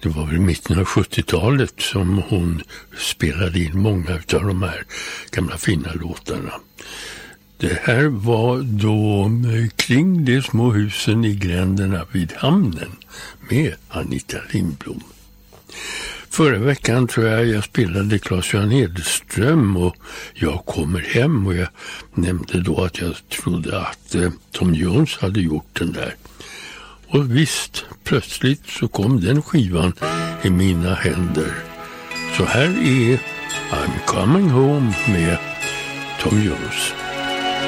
Det var väl mitten av 70-talet som hon spelade in många av de här gamla fina låtarna. Det här var då Kring de små husen i gränderna vid hamnen med Anita Lindblom. Förra veckan tror jag spelade Claes-Johan Edström och Jag kommer hem, och jag nämnde då att jag trodde att Tom Jones hade gjort den där. Och visst, plötsligt så kom den skivan i mina händer. Så här är I'm Coming Home med Tom Jones.